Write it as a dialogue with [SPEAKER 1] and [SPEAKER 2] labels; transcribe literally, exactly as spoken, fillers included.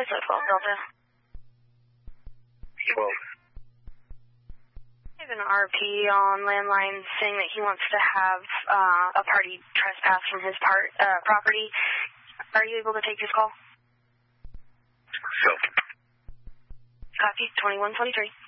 [SPEAKER 1] It's a twelve Delta.
[SPEAKER 2] twelve.
[SPEAKER 1] I have an R P on landline saying that he wants to have uh, a party trespass from his part uh, property. Are you able to take his call?
[SPEAKER 2] So.
[SPEAKER 1] Copy, twenty-one twenty-three.